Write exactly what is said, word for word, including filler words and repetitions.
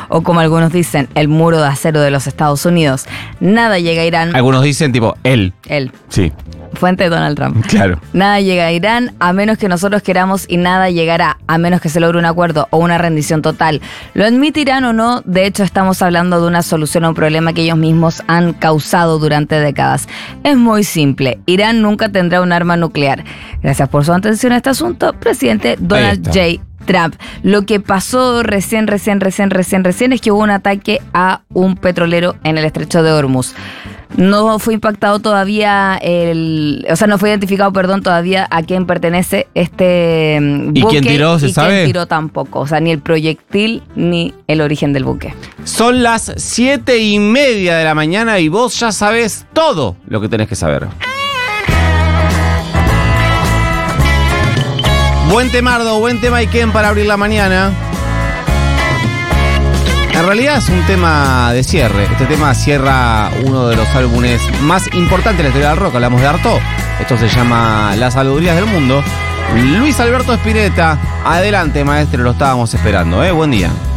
o como algunos dicen, el muro de acero de los Estados Unidos. Nada llega a Irán. Algunos dicen tipo, él. Él. Sí. Fuente de Donald Trump. Claro. Nada llega a Irán a menos que nosotros queramos y nada llegará a menos que se logre un acuerdo o una rendición total. Lo admitirán o no, de hecho estamos hablando de una solución a un problema que ellos mismos han causado durante décadas. Es muy simple, Irán nunca tendrá un arma nuclear. Gracias por su atención a este asunto, presidente Donald J. Trump. Lo que pasó recién, recién, recién, recién, recién es que hubo un ataque a un petrolero en el estrecho de Hormuz. No fue impactado todavía el, o sea, no fue identificado, perdón, todavía a quién pertenece este buque. ¿Y quién tiró, se y sabe? Quién tiró tampoco, o sea, ni el proyectil ni el origen del buque. Son las siete y media de la mañana y vos ya sabés todo lo que tenés que saber. Buen temardo, buen tema Iken para abrir la mañana. En realidad es un tema de cierre. Este tema cierra uno de los álbumes más importantes de la historia del rock. Hablamos de Artaud. Esto se llama Las Saludurías del Mundo. Luis Alberto Spinetta. Adelante, maestro, lo estábamos esperando, ¿eh? Buen día.